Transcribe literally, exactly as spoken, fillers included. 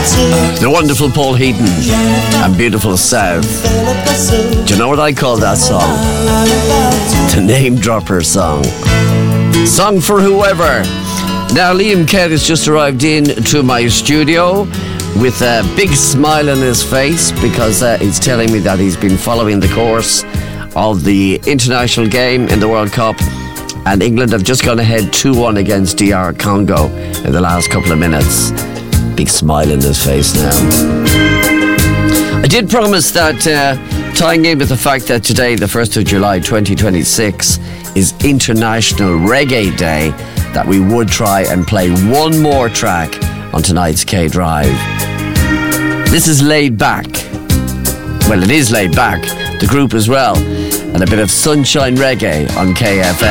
The wonderful Paul Heaton and Beautiful South. Do you know what I call that song? The Name Dropper song. Song for whoever. Now Liam Kelly has just arrived in to my studio with a big smile on his face because uh, he's telling me that he's been following the course of the international game in the World Cup, and England have just gone ahead two one against D R Congo in the last couple of minutes. Big smile in his face now. I did promise that uh, tying in with the fact that today, the first of July twenty twenty-six, is International Reggae Day, that we would try and play one more track on tonight's K-Drive. This is Laid Back. Well, it is Laid Back, the group as well, and a bit of Sunshine Reggae on K F M.